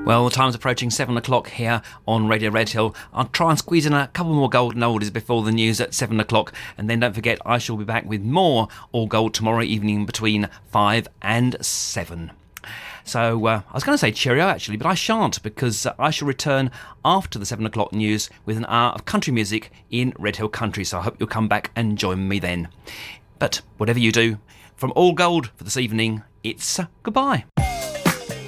Well, the time's approaching 7 o'clock here on Radio Redhill. I'll try and squeeze in a couple more golden oldies before the news at 7 o'clock. And then don't forget, I shall be back with more All Gold tomorrow evening between 5 and 7. So I was going to say cheerio actually, but I shan't, because I shall return after the 7 o'clock news with an hour of country music in Redhill Country. So I hope you'll come back and join me then. But whatever you do, from All Gold for this evening, it's goodbye.